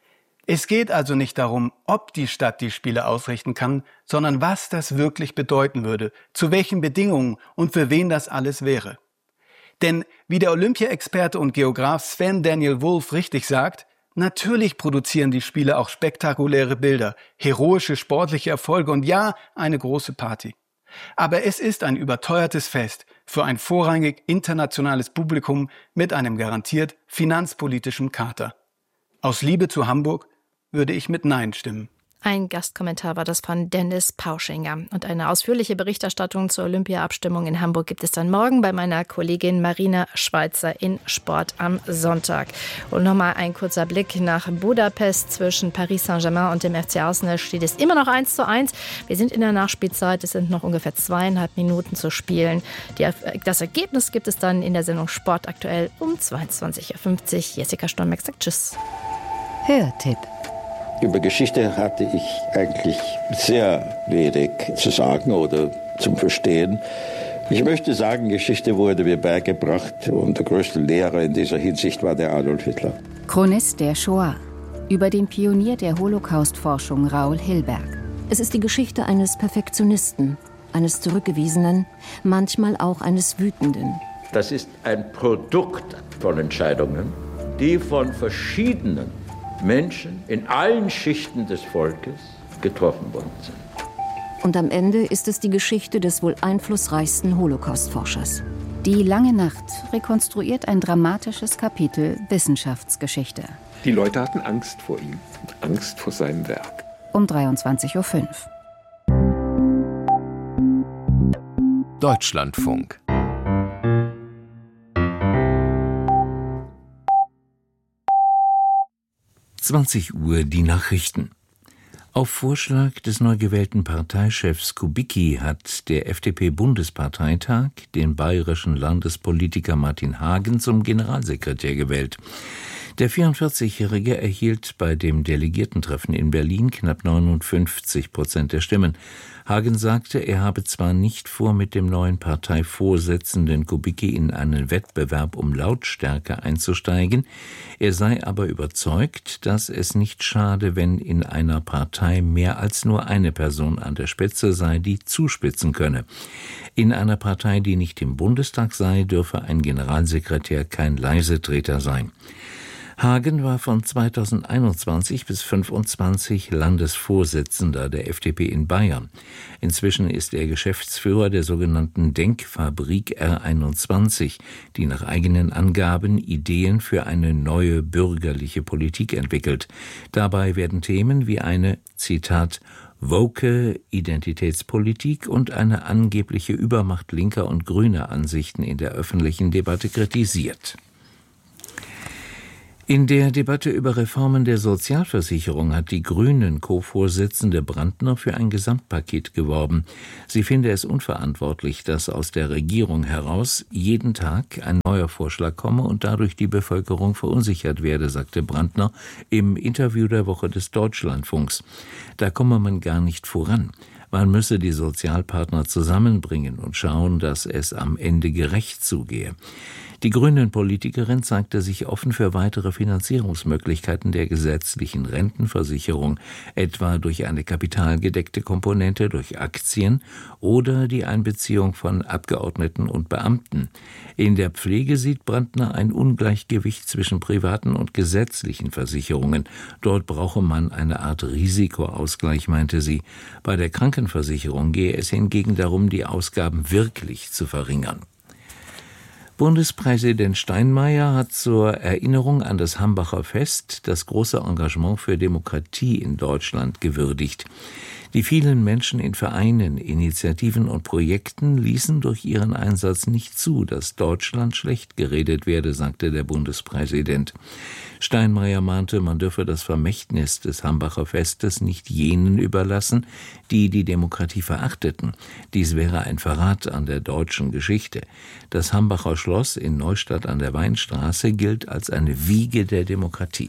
Es geht also nicht darum, ob die Stadt die Spiele ausrichten kann, sondern was das wirklich bedeuten würde, zu welchen Bedingungen und für wen das alles wäre. Denn wie der Olympia-Experte und Geograf Sven Daniel Wolf richtig sagt: Natürlich produzieren die Spiele auch spektakuläre Bilder, heroische sportliche Erfolge und ja, eine große Party. Aber es ist ein überteuertes Fest für ein vorrangig internationales Publikum mit einem garantiert finanzpolitischen Kater. Aus Liebe zu Hamburg würde ich mit Nein stimmen. Ein Gastkommentar war das von Dennis Pauschinger. Und eine ausführliche Berichterstattung zur Olympia-Abstimmung in Hamburg gibt es dann morgen bei meiner Kollegin Marina Schweizer in Sport am Sonntag. Und nochmal ein kurzer Blick nach Budapest. Zwischen Paris Saint-Germain und dem F C Arsenal steht es immer noch eins zu eins. Wir sind in der Nachspielzeit. Es sind noch ungefähr zweieinhalb Minuten zu spielen. Die, das Ergebnis gibt es dann in der Sendung Sport aktuell um zweiundzwanzig Uhr fünfzig. Jessica Stormbeck sagt Tschüss. Hörtipp. Über Geschichte hatte ich eigentlich sehr wenig zu sagen oder zum Verstehen. Ich möchte sagen, Geschichte wurde mir beigebracht und der größte Lehrer in dieser Hinsicht war der Adolf Hitler. Chronist der Shoah. Über den Pionier der Holocaust-Forschung Raoul Hilberg. Es ist die Geschichte eines Perfektionisten, eines Zurückgewiesenen, manchmal auch eines Wütenden. Das ist ein Produkt von Entscheidungen, die von verschiedenen Menschen in allen Schichten des Volkes getroffen worden sind. Und am Ende ist es die Geschichte des wohl einflussreichsten Holocaust-Forschers. Die lange Nacht rekonstruiert ein dramatisches Kapitel Wissenschaftsgeschichte. Die Leute hatten Angst vor ihm, Angst vor seinem Werk. Um dreiundzwanzig Uhr fünf. Deutschlandfunk. zwanzig Uhr die Nachrichten. Auf Vorschlag des neu gewählten Parteichefs Kubicki hat der F D P-Bundesparteitag den bayerischen Landespolitiker Martin Hagen zum Generalsekretär gewählt. Der vierundvierzigjährige erhielt bei dem Delegiertentreffen in Berlin knapp neunundfünfzig Prozent der Stimmen. Hagen sagte, er habe zwar nicht vor, mit dem neuen Parteivorsitzenden Kubicki in einen Wettbewerb um Lautstärke einzusteigen, er sei aber überzeugt, dass es nicht schade, wenn in einer Partei mehr als nur eine Person an der Spitze sei, die zuspitzen könne. In einer Partei, die nicht im Bundestag sei, dürfe ein Generalsekretär kein Leisetreter sein. Hagen war von zweitausendeinundzwanzig bis fünfundzwanzig Landesvorsitzender der F D P in Bayern. Inzwischen ist er Geschäftsführer der sogenannten Denkfabrik R einundzwanzig, die nach eigenen Angaben Ideen für eine neue bürgerliche Politik entwickelt. Dabei werden Themen wie eine, Zitat, woke Identitätspolitik und eine angebliche Übermacht linker und grüner Ansichten in der öffentlichen Debatte kritisiert. In der Debatte über Reformen der Sozialversicherung hat die Grünen-Co-Vorsitzende Brandner für ein Gesamtpaket geworben. Sie finde es unverantwortlich, dass aus der Regierung heraus jeden Tag ein neuer Vorschlag komme und dadurch die Bevölkerung verunsichert werde, sagte Brandner im Interview der Woche des Deutschlandfunks. Da komme man gar nicht voran. Man müsse die Sozialpartner zusammenbringen und schauen, dass es am Ende gerecht zugehe. Die Grünen-Politikerin zeigte sich offen für weitere Finanzierungsmöglichkeiten der gesetzlichen Rentenversicherung, etwa durch eine kapitalgedeckte Komponente durch Aktien oder die Einbeziehung von Abgeordneten und Beamten. In der Pflege sieht Brandner ein Ungleichgewicht zwischen privaten und gesetzlichen Versicherungen. Dort brauche man eine Art Risikoausgleich, meinte sie. Bei der Krankenversicherung gehe es hingegen darum, die Ausgaben wirklich zu verringern. Bundespräsident Steinmeier hat zur Erinnerung an das Hambacher Fest das große Engagement für Demokratie in Deutschland gewürdigt. Die vielen Menschen in Vereinen, Initiativen und Projekten ließen durch ihren Einsatz nicht zu, dass Deutschland schlecht geredet werde, sagte der Bundespräsident. Steinmeier mahnte, man dürfe das Vermächtnis des Hambacher Festes nicht jenen überlassen, die die Demokratie verachteten. Dies wäre ein Verrat an der deutschen Geschichte. Das Hambacher Schloss in Neustadt an der Weinstraße gilt als eine Wiege der Demokratie.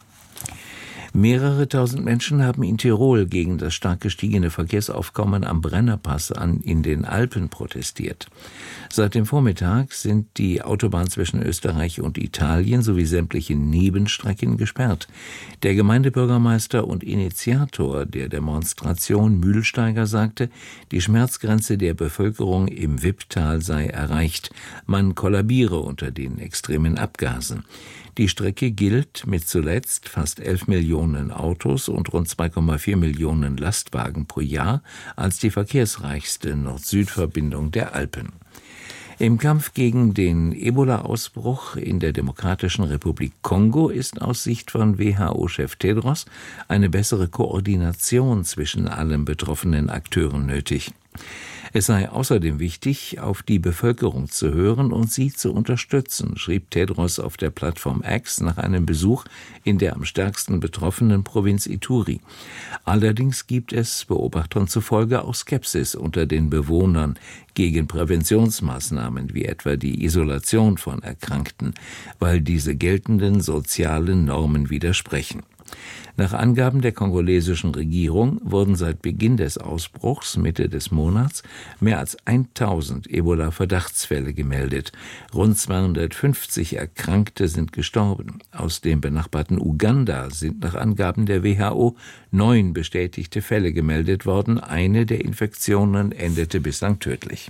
Mehrere tausend Menschen haben in Tirol gegen das stark gestiegene Verkehrsaufkommen am Brennerpass an in den Alpen protestiert. Seit dem Vormittag sind die Autobahn zwischen Österreich und Italien sowie sämtliche Nebenstrecken gesperrt. Der Gemeindebürgermeister und Initiator der Demonstration Mühlsteiger sagte, die Schmerzgrenze der Bevölkerung im Wipptal sei erreicht. Man kollabiere unter den extremen Abgasen. Die Strecke gilt mit zuletzt fast elf Millionen Autos und rund zwei Komma vier Millionen Lastwagen pro Jahr als die verkehrsreichste Nord-Süd-Verbindung der Alpen. Im Kampf gegen den Ebola-Ausbruch in der Demokratischen Republik Kongo ist aus Sicht von W H O-Chef Tedros eine bessere Koordination zwischen allen betroffenen Akteuren nötig. Es sei außerdem wichtig, auf die Bevölkerung zu hören und sie zu unterstützen, schrieb Tedros auf der Plattform X nach einem Besuch in der am stärksten betroffenen Provinz Ituri. Allerdings gibt es Beobachtern zufolge auch Skepsis unter den Bewohnern gegen Präventionsmaßnahmen wie etwa die Isolation von Erkrankten, weil diese geltenden sozialen Normen widersprechen. Nach Angaben der kongolesischen Regierung wurden seit Beginn des Ausbruchs Mitte des Monats mehr als tausend Ebola-Verdachtsfälle gemeldet. Rund zweihundertfünfzig Erkrankte sind gestorben. Aus dem benachbarten Uganda sind nach Angaben der W H O neun bestätigte Fälle gemeldet worden. Eine der Infektionen endete bislang tödlich.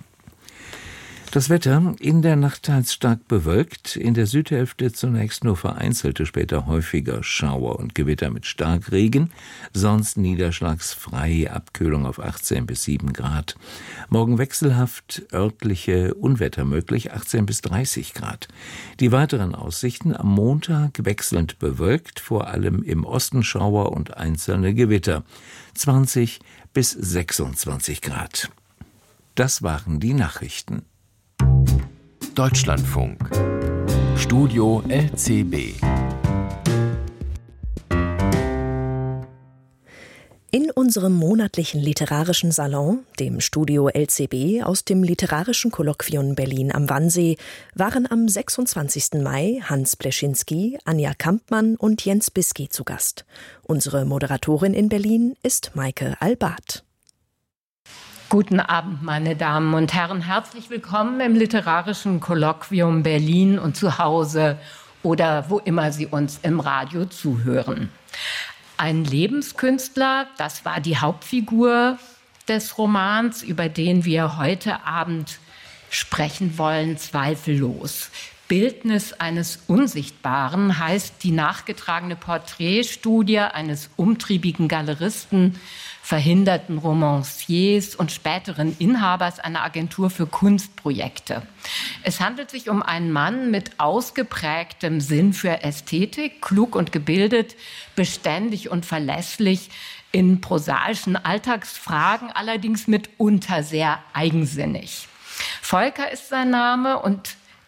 Das Wetter in der Nacht teils stark bewölkt, in der Südhälfte zunächst nur vereinzelte, später häufiger Schauer und Gewitter mit Starkregen, sonst niederschlagsfrei, Abkühlung auf achtzehn bis sieben Grad. Morgen wechselhaft örtliche Unwetter möglich, achtzehn bis dreißig Grad. Die weiteren Aussichten am Montag wechselnd bewölkt, vor allem im Osten Schauer und einzelne Gewitter, zwanzig bis sechsundzwanzig Grad. Das waren die Nachrichten. Deutschlandfunk. Studio L C B. In unserem monatlichen literarischen Salon, dem Studio L C B aus dem Literarischen Kolloquium Berlin am Wannsee, waren am sechsundzwanzigsten Mai Hans Pleschinski, Anja Kampmann und Jens Bisky zu Gast. Unsere Moderatorin in Berlin ist Maike Albart. Guten Abend, meine Damen und Herren. Herzlich willkommen im Literarischen Kolloquium Berlin und zu Hause oder wo immer Sie uns im Radio zuhören. Ein Lebenskünstler, das war die Hauptfigur des Romans, über den wir heute Abend sprechen wollen, zweifellos. Bildnis eines Unsichtbaren heißt die nachgetragene Porträtstudie eines umtriebigen Galeristen, verhinderten Romanciers und späteren Inhabers einer Agentur für Kunstprojekte. Es handelt sich um einen Mann mit ausgeprägtem Sinn für Ästhetik, klug und gebildet, beständig und verlässlich in prosaischen Alltagsfragen, allerdings mitunter sehr eigensinnig. Volker ist sein Name und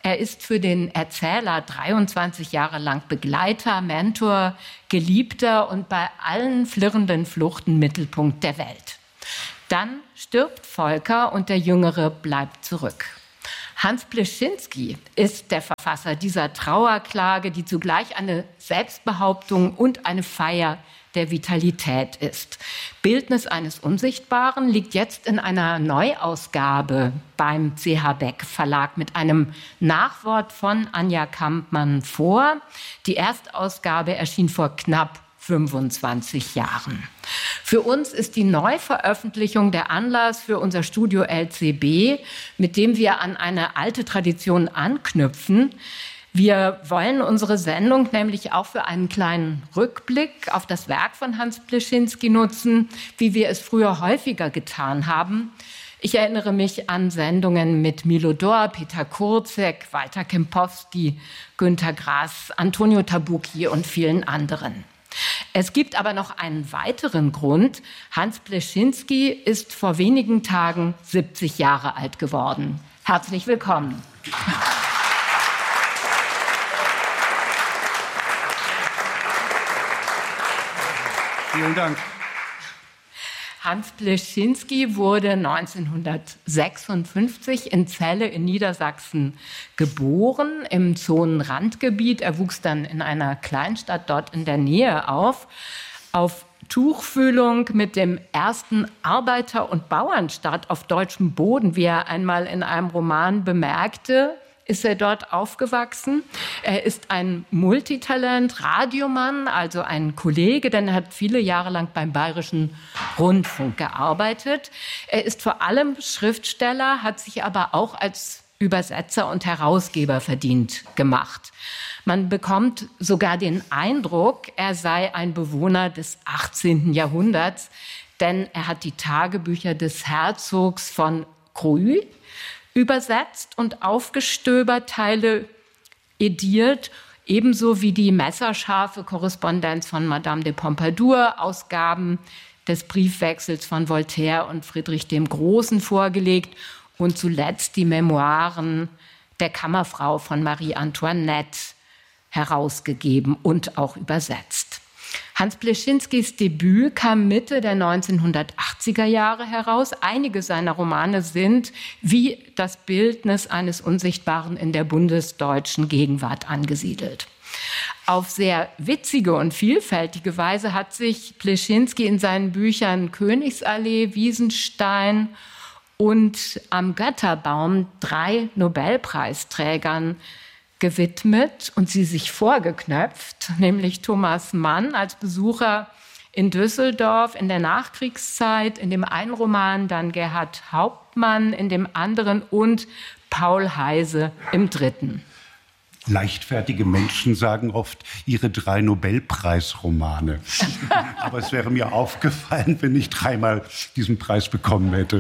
Er ist für den Erzähler dreiundzwanzig Jahre lang Begleiter, Mentor, Geliebter und bei allen flirrenden Fluchten Mittelpunkt der Welt. Dann stirbt Volker und der Jüngere bleibt zurück. Hans Pleschinski ist der Verfasser dieser Trauerklage, die zugleich eine Selbstbehauptung und eine Feier der Vitalität ist. Bildnis eines Unsichtbaren liegt jetzt in einer Neuausgabe beim C H Beck Verlag mit einem Nachwort von Anja Kampmann vor. Die Erstausgabe erschien vor knapp fünfundzwanzig Jahren. Für uns ist die Neuveröffentlichung der Anlass für unser Studio L C B, mit dem wir an eine alte Tradition anknüpfen. Wir wollen unsere Sendung nämlich auch für einen kleinen Rückblick auf das Werk von Hans Pleschinski nutzen, wie wir es früher häufiger getan haben. Ich erinnere mich an Sendungen mit Milo Dor, Peter Kurzek, Walter Kempowski, Günter Grass, Antonio Tabucchi und vielen anderen. Es gibt aber noch einen weiteren Grund. Hans Pleschinski ist vor wenigen Tagen siebzig Jahre alt geworden. Herzlich willkommen. Vielen Dank. Hans Pleschinski wurde neunzehnhundertsechsundfünfzig in Celle in Niedersachsen geboren, im Zonenrandgebiet. Er wuchs dann in einer Kleinstadt dort in der Nähe auf. Auf Tuchfühlung mit dem ersten Arbeiter- und Bauernstaat auf deutschem Boden, wie er einmal in einem Roman bemerkte, ist er dort aufgewachsen. Er ist ein Multitalent, Radiomann, also ein Kollege, denn er hat viele Jahre lang beim Bayerischen Rundfunk gearbeitet. Er ist vor allem Schriftsteller, hat sich aber auch als Übersetzer und Herausgeber verdient gemacht. Man bekommt sogar den Eindruck, er sei ein Bewohner des achtzehnten Jahrhunderts, denn er hat die Tagebücher des Herzogs von Croÿ übersetzt und aufgestöbert, Teile ediert, ebenso wie die messerscharfe Korrespondenz von Madame de Pompadour, Ausgaben des Briefwechsels von Voltaire und Friedrich dem Großen vorgelegt und zuletzt die Memoiren der Kammerfrau von Marie Antoinette herausgegeben und auch übersetzt. Hans Pleschinskis Debüt kam Mitte der neunzehnhundertachtziger Jahre heraus. Einige seiner Romane sind wie das Bildnis eines Unsichtbaren in der bundesdeutschen Gegenwart angesiedelt. Auf sehr witzige und vielfältige Weise hat sich Pleschinski in seinen Büchern Königsallee, Wiesenstein und Am Götterbaum drei Nobelpreisträgern gewidmet und sie sich vorgeknöpft, nämlich Thomas Mann als Besucher in Düsseldorf in der Nachkriegszeit, in dem einen Roman, dann Gerhard Hauptmann in dem anderen und Paul Heyse im dritten. Leichtfertige Menschen sagen oft ihre drei Nobelpreisromane. Aber es wäre mir aufgefallen, wenn ich dreimal diesen Preis bekommen hätte.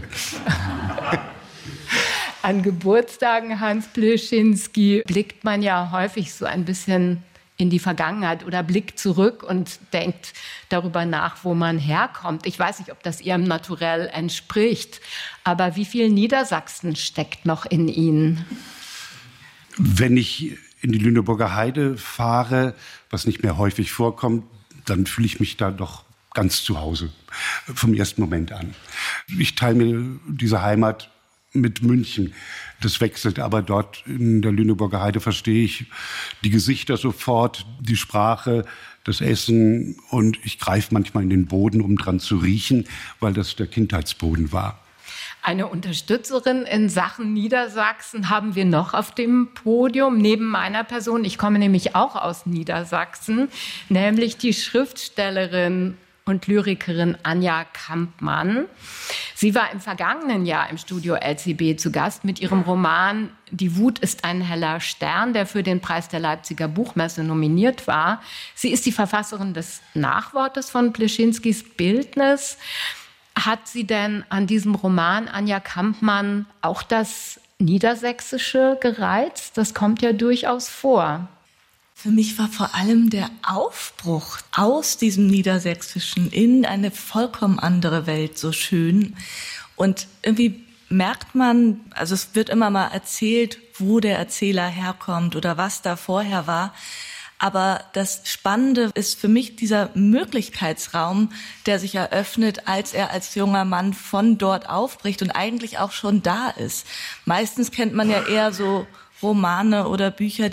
An Geburtstagen Hans Pleschinski blickt man ja häufig so ein bisschen in die Vergangenheit oder blickt zurück und denkt darüber nach, wo man herkommt. Ich weiß nicht, ob das Ihrem Naturell entspricht, aber wie viel Niedersachsen steckt noch in Ihnen? Wenn ich in die Lüneburger Heide fahre, was nicht mehr häufig vorkommt, dann fühle ich mich da doch ganz zu Hause, vom ersten Moment an. Ich teile mir diese Heimat mit München. Das wechselt, aber dort in der Lüneburger Heide verstehe ich die Gesichter sofort, die Sprache, das Essen und ich greife manchmal in den Boden, um dran zu riechen, weil das der Kindheitsboden war. Eine Unterstützerin in Sachen Niedersachsen haben wir noch auf dem Podium, neben meiner Person. Ich komme nämlich auch aus Niedersachsen, nämlich die Schriftstellerin und Lyrikerin Anja Kampmann. Sie war im vergangenen Jahr im Studio L C B zu Gast mit ihrem Roman Die Wut ist ein heller Stern, der für den Preis der Leipziger Buchmesse nominiert war. Sie ist die Verfasserin des Nachwortes von Pleschinskis Bildnis. Hat sie denn an diesem Roman, Anja Kampmann, auch das Niedersächsische gereizt? Das kommt ja durchaus vor. Für mich war vor allem der Aufbruch aus diesem Niedersächsischen in eine vollkommen andere Welt so schön. Und irgendwie merkt man, also es wird immer mal erzählt, wo der Erzähler herkommt oder was da vorher war. Aber das Spannende ist für mich dieser Möglichkeitsraum, der sich eröffnet, als er als junger Mann von dort aufbricht und eigentlich auch schon da ist. Meistens kennt man ja eher so Romane oder Bücher,